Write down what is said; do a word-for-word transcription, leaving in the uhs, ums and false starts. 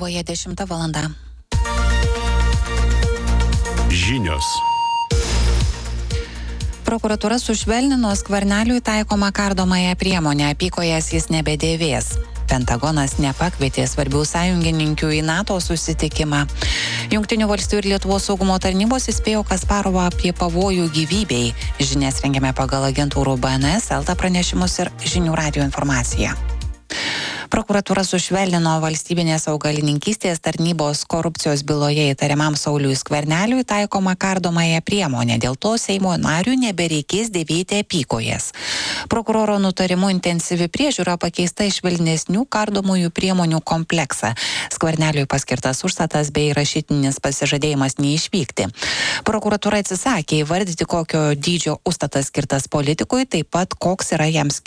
Lietuvoje dešimta valanda. Žinios. Prokuratūra sušvelnino Skverneliui taikomą kardomąją priemonę, apykojes jis nebedėvės. Pentagonas nepakvietė svarbių sąjungininkių į NATO susitikimą. Jungtinių valstijų ir Lietuvos saugumo tarnybos įspėjo Kasparovą apie pavojų gyvybei. Žinias rengiame pagal agentūrų B N S, Elta pranešimus ir žinių radijo informaciją. Prokuratūra sušvelnino valstybinės augalininkystės tarnybos korupcijos byloje įtariamam Sauliui Skverneliui taikomą kardomąją priemonę. Dėl to Seimo nariui nebereikės dėvėti apykojes. Prokuroro nutarimu intensyvi priežiūra pakeista į švelnesnių kardomųjų priemonių kompleksą. Skverneliui paskirtas užstatas bei rašytinis pasižadėjimas neišvykti. Prokuratūra atsisakė įvardyti, kokio dydžio užstatas skirtas politikui, taip pat koks yra jam skirtas